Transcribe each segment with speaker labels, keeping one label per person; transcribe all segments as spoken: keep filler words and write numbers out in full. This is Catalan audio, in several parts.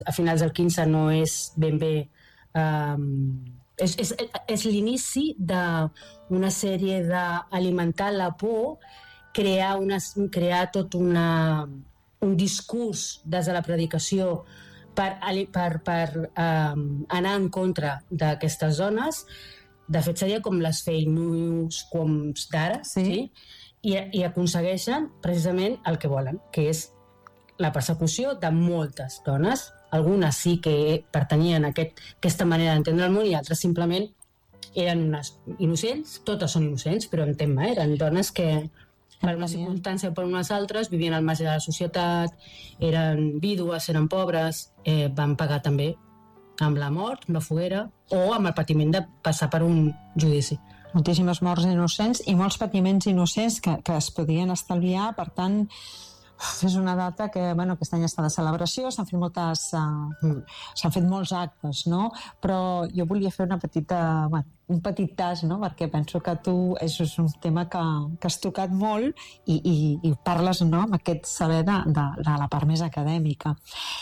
Speaker 1: a finals del quinze no és ben bé... Um, és, és, és l'inici d'una sèrie d'alimentar la por, crear, una, crear tot una, un discurs des de la predicació per, per, per um, anar en contra d'aquestes zones. De fet, seria com les fake news com d'ara, sí? Sí? I, i aconsegueixen precisament el que volen, que és la persecució de moltes dones. Algunes sí que pertanyien a aquest, aquesta manera d'entendre el món i altres simplement eren unes innocents, totes són innocents, però entenc-me, eh? Eren dones que per una circumstància o per unes altres vivien al marge de la societat, eren vídues, eren pobres, eh, van pagar també amb la mort, amb la foguera, o amb el patiment de passar per un judici.
Speaker 2: Moltíssimes morts innocents i molts patiments innocents que, que es podien estalviar, per tant... És una data que, bueno, aquest any està de celebració, s'han fet moltes, uh, s'han fet molts actes, no? Però jo volia fer una petita, bueno, un petit tas, no? Perquè penso que tu és un tema que, que has tocat molt i, i, i parles, no?, amb aquest saber de, de, de la part més acadèmica.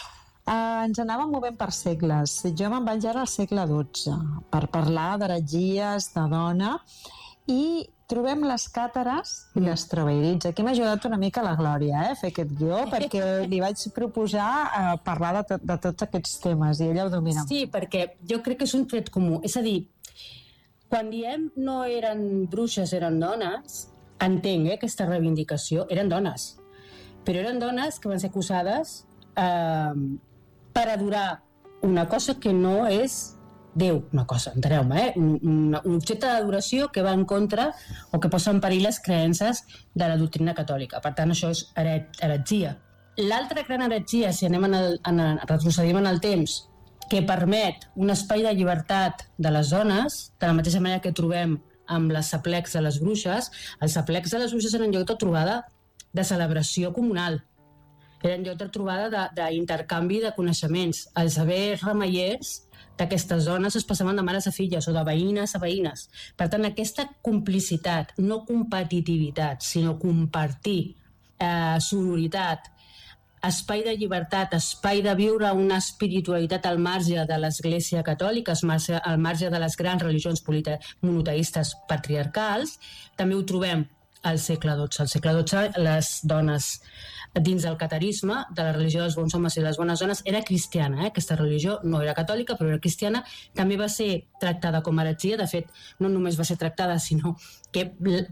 Speaker 2: Uh, ens anàvem movent per segles. Jo me'n vaig ara al segle dotze per parlar d'heretgies, de dona, i trobem les càtares i les troveirits. Aquí m'ha ajudat una mica la Glòria, eh, a fer aquest guió, perquè li vaig proposar eh, parlar de, tot, de tots aquests temes, i ella ho domina.
Speaker 1: Sí, perquè jo crec que és un tret comú. És a dir, quan diem no eren bruixes, eren dones, entenc eh, aquesta reivindicació, eren dones. Però eren dones que van ser acusades eh, per adorar una cosa que no és Déu, una cosa, enteneu-me, eh? un, un, un objecte d'adoració que va en contra o que posa en perill les creences de la doctrina catòlica. Per tant, això és heret, heretgia. L'altra gran heretgia, si anem en el, en el, retrocedim en el temps, que permet un espai de llibertat de les dones, de la mateixa manera que trobem amb les aplecs de les bruixes. Els aplecs de les bruixes eren lloc de trobada de celebració comunal, eren lloc de trobada d'intercanvi de, de coneixements. Els sabers remeiers d'aquestes zones es passaven de mares a filles o de veïnes a veïnes. Per tant, aquesta complicitat, no competitivitat, sinó compartir, eh, sororitat, espai de llibertat, espai de viure una espiritualitat al marge de l'Església Catòlica, al marge de les grans religions monoteistes patriarcals, també ho trobem al segle dotze. Al segle dotze les dones dins del catarisme de la religió dels bons homes i les bones dones era cristiana, eh? Aquesta religió no era catòlica però era cristiana, també va ser tractada com a heretgia. De fet, no només va ser tractada, sinó que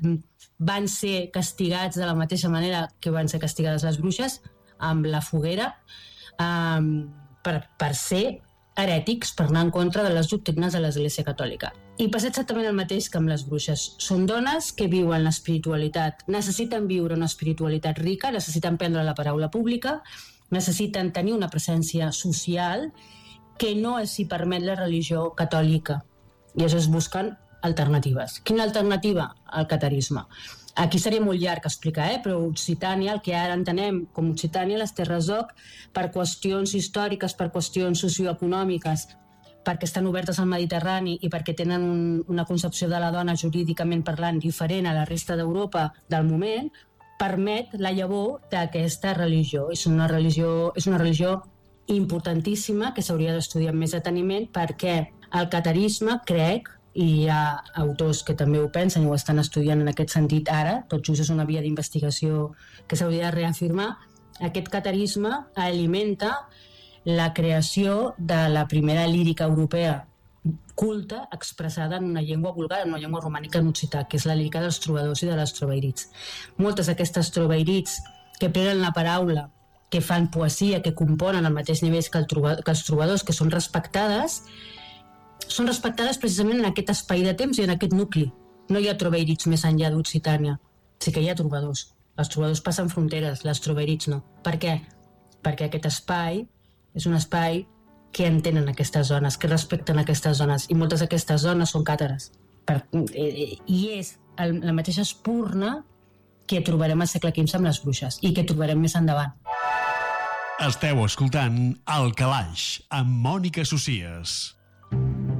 Speaker 1: van ser castigats de la mateixa manera que van ser castigades les bruixes, amb la foguera, um, per, per ser herètics, per anar en contra de les doctrines de l'Església Catòlica. I passa exactament el mateix que amb les bruixes. Són dones que viuen l'espiritualitat, necessiten viure una espiritualitat rica, necessiten prendre la paraula pública, necessiten tenir una presència social que no els hi permet la religió catòlica. I això es busquen alternatives. Quina alternativa? El catarisme. Aquí seria molt llarg explicar, eh? Però Occitània, el que ara entenem com Occitània, les terres d'Oc, per qüestions històriques, per qüestions socioeconòmiques, perquè estan obertes al Mediterrani i perquè tenen un, una concepció de la dona jurídicament parlant diferent a la resta d'Europa del moment, permet la llavor d'aquesta religió. És una religió, és una religió importantíssima que s'hauria d'estudiar amb més deteniment, perquè el catarisme, crec, i hi ha autors que també ho pensen i ho estan estudiant en aquest sentit ara, tot just és una via d'investigació que s'hauria de reafirmar, aquest catarisme alimenta la creació de la primera lírica europea culta expressada en una llengua vulgar, en una llengua romànica en occità, que és la lírica dels trobadors i de les troveirits. Moltes d'aquestes troveirits que prenen la paraula, que fan poesia, que componen al mateix nivell que, el trobador, que els trobadors, que són respectades, són respectades precisament en aquest espai de temps i en aquest nucli. No hi ha troveirits més enllà d'Occitània, sí que hi ha trobadors. Els trobadors passen fronteres, les troveirits no. Per què? Perquè aquest espai és un espai que entenen aquestes zones, que respecten aquestes zones, i moltes d'aquestes zones són càtares. Per, eh, I és el, la mateixa espurna que trobarem al segle quinze amb les bruixes i que trobarem més endavant.
Speaker 3: Esteu escoltant El Calaix amb Mònica Socias.